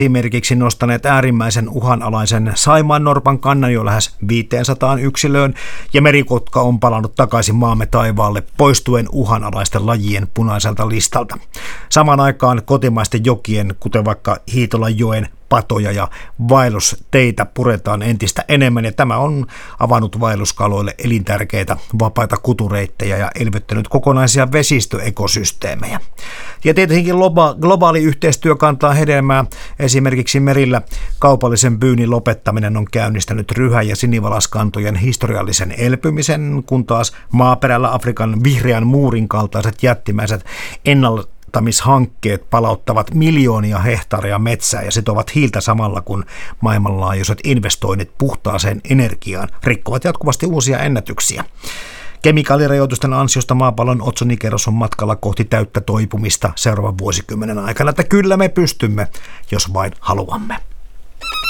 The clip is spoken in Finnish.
esimerkiksi nostaneet äärimmäisen uhanalaisen saimaannorpan kannan jo lähes 500 yksilöön, ja merikotka on palannut takaisin maamme taivaalle poistuen uhanalaisten lajien punaiselta listalta. Samaan aikaan kotimaisten jokien, kuten vaikka Hiitolanjoen patoja ja vaellusteitä puretaan entistä enemmän, ja tämä on avannut vaelluskaloille elintärkeitä vapaita kutureittejä ja elvyttänyt kokonaisia vesistöekosysteemejä. Ja tietenkin globaali yhteistyö kantaa hedelmää. Esimerkiksi merillä kaupallisen pyynnin lopettaminen on käynnistänyt ryhä- ja sinivalaskantojen historiallisen elpymisen, kun taas maaperällä Afrikan vihreän muurin kaltaiset jättimäiset ennallistamishankkeet palauttavat miljoonia hehtaareja metsää ja sitovat hiiltä samalla, kun maailmanlaajuiset investoinnit puhtaaseen energiaan rikkovat jatkuvasti uusia ennätyksiä. Kemikaalirajoitusten ansiosta maapallon otsonikerros on matkalla kohti täyttä toipumista seuraavan vuosikymmenen aikana, että kyllä me pystymme, jos vain haluamme.